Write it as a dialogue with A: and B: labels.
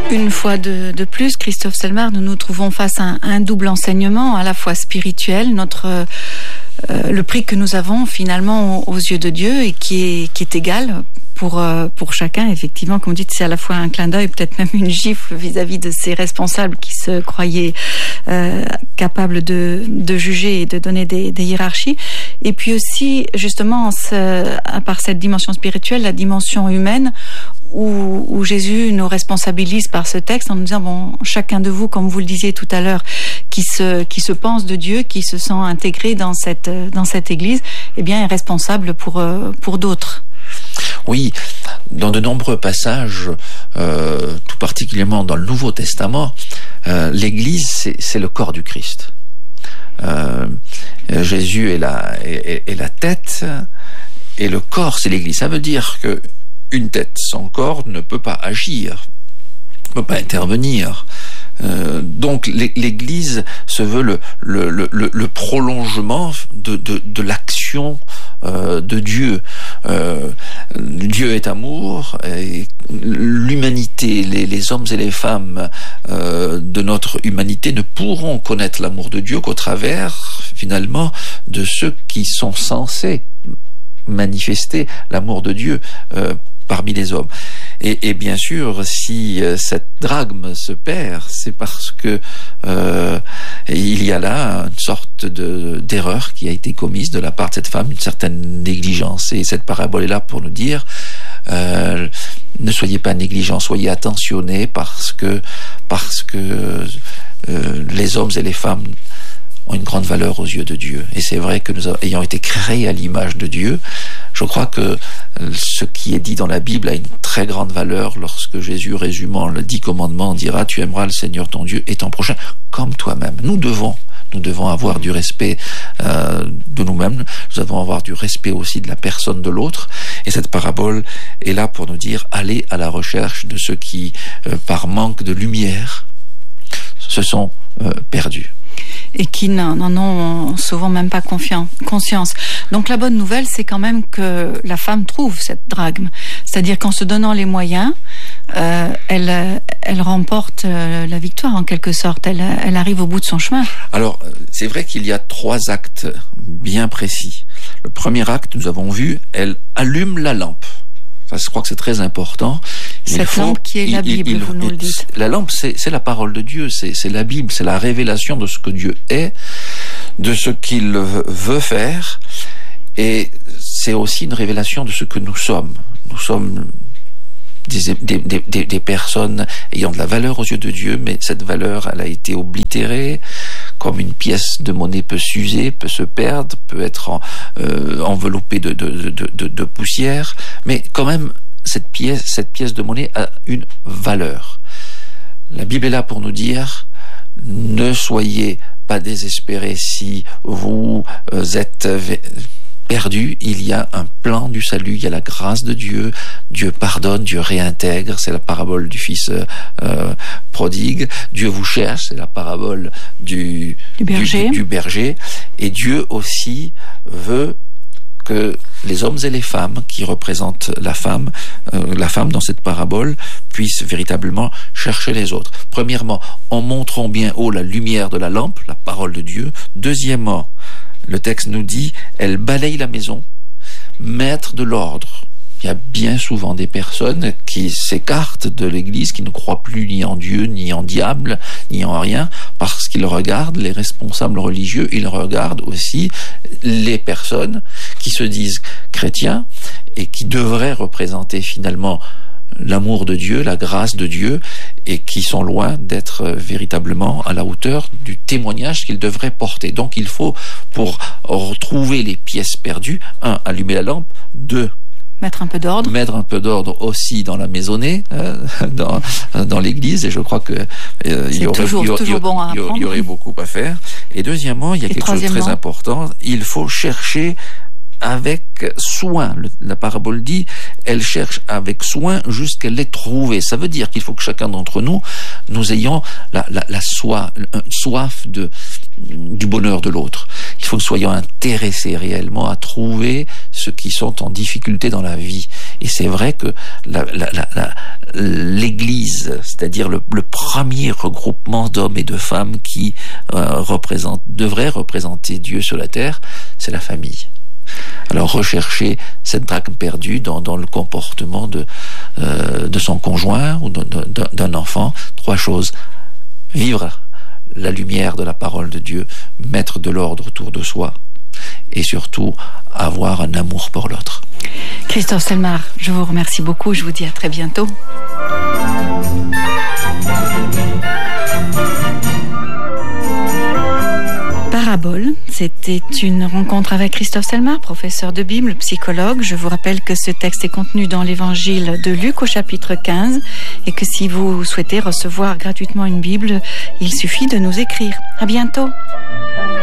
A: Une fois de plus, Christophe Selmar, nous nous trouvons face à un double enseignement, à la fois spirituel, le prix que nous avons finalement aux yeux de Dieu et qui est égal pour chacun. Effectivement, comme vous dites, c'est à la fois un clin d'œil, peut-être même une gifle vis-à-vis de ces responsables qui se croyaient capables de juger et de donner des hiérarchies. Et puis aussi, justement, à part cette dimension spirituelle, la dimension humaine, où Jésus nous responsabilise par ce texte en nous disant, bon, chacun de vous, comme vous le disiez tout à l'heure, qui se pense de Dieu, qui se sent intégré dans cette Église, eh bien, est responsable pour d'autres.
B: Oui, dans de nombreux passages, tout particulièrement dans le Nouveau Testament, l'Église, c'est le corps du Christ. Jésus est la tête, et le corps, c'est l'Église. Ça veut dire que une tête sans corps ne peut pas agir, ne peut pas intervenir. Donc l'Église se veut le prolongement de l'action de Dieu. Dieu est amour, et l'humanité, les hommes et les femmes de notre humanité ne pourront connaître l'amour de Dieu qu'au travers, finalement, de ceux qui sont censés manifester l'amour de Dieu parmi les hommes. Et bien sûr, si cette drachme se perd, c'est parce que il y a là une sorte d'erreur qui a été commise de la part de cette femme, une certaine négligence. Et cette parabole est là pour nous dire ne soyez pas négligents, soyez attentionnés parce que les hommes et les femmes ont une grande valeur aux yeux de Dieu. Et c'est vrai que nous ayant été créés à l'image de Dieu, je crois que ce qui est dit dans la Bible a une très grande valeur lorsque Jésus, résumant le 10 commandements, dira « Tu aimeras le Seigneur ton Dieu et ton prochain comme toi-même ». Nous devons avoir du respect de nous-mêmes, nous devons avoir du respect aussi de la personne de l'autre. Et cette parabole est là pour nous dire « Allez à la recherche de ceux qui, par manque de lumière, se sont perdus ».
A: Et qui n'en ont souvent même pas conscience. Donc la bonne nouvelle, c'est quand même que la femme trouve cette drachme. C'est-à-dire qu'en se donnant les moyens, elle remporte la victoire en quelque sorte. Elle arrive au bout de son chemin. Alors,
B: c'est vrai qu'il y a 3 actes bien précis. Le premier acte, nous avons vu, elle allume la lampe. Ça, je crois que c'est très important.
A: Cette lampe qui est la Bible, vous nous le dites.
B: La lampe, c'est la parole de Dieu, c'est la Bible, c'est la révélation de ce que Dieu est, de ce qu'il veut faire, et c'est aussi une révélation de ce que nous sommes. Nous sommes des personnes ayant de la valeur aux yeux de Dieu, mais cette valeur, elle a été oblitérée, comme une pièce de monnaie peut s'user, peut se perdre, peut être enveloppée de poussière, mais quand même, cette pièce de monnaie a une valeur. La Bible est là pour nous dire, ne soyez pas désespérés si vous êtes perdu, il y a un plan du salut, il y a la grâce de Dieu, Dieu pardonne, Dieu réintègre, c'est la parabole du fils prodigue, Dieu vous cherche, c'est la parabole du berger, et Dieu aussi veut que les hommes et les femmes qui représentent la femme dans cette parabole puissent véritablement chercher les autres. Premièrement, en montrant bien haut la lumière de la lampe, la parole de Dieu. Deuxièmement, le texte nous dit, elle balaye la maison, mettre de l'ordre. Il y a bien souvent des personnes qui s'écartent de l'Église, qui ne croient plus ni en Dieu, ni en diable, ni en rien, parce qu'ils regardent les responsables religieux, ils regardent aussi les personnes qui se disent chrétiens et qui devraient représenter finalement l'amour de Dieu, la grâce de Dieu, et qui sont loin d'être véritablement à la hauteur du témoignage qu'ils devraient porter. Donc il faut, pour retrouver les pièces perdues, 1, allumer la lampe, 2,
A: mettre un peu d'ordre.
B: Mettre un peu d'ordre aussi dans la maisonnée, dans l'église, et je crois que il y aurait beaucoup à faire. Et deuxièmement, il y a quelque chose de très important, il faut chercher avec soin. La parabole dit, elle cherche avec soin jusqu'à les trouver. Ça veut dire qu'il faut que chacun d'entre nous ayons la soif du bonheur de l'autre. Il faut que nous soyons intéressés réellement à trouver ceux qui sont en difficulté dans la vie. Et c'est vrai que l'Église, c'est-à-dire le premier regroupement d'hommes et de femmes qui devrait représenter Dieu sur la terre, c'est la famille. Alors rechercher cette drachme perdue dans le comportement de son conjoint ou d'un enfant. 3 choses: vivre la lumière de la parole de Dieu, mettre de l'ordre autour de soi, et surtout avoir un amour pour l'autre.
A: Christophe Selmar, je vous remercie beaucoup, je vous dis à très bientôt. Parabole, c'était une rencontre avec Christophe Selmar, professeur de Bible, psychologue. Je vous rappelle que ce texte est contenu dans l'évangile de Luc au chapitre 15 et que si vous souhaitez recevoir gratuitement une Bible, il suffit de nous écrire. À bientôt.